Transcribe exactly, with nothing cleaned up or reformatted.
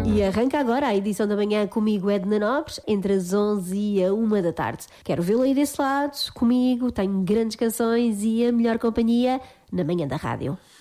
E arranca agora a edição da manhã comigo, Edna Nobres, entre as onze e a uma da tarde. Quero vê-lo aí desse lado, comigo, tenho grandes canções e a melhor companhia na manhã da rádio.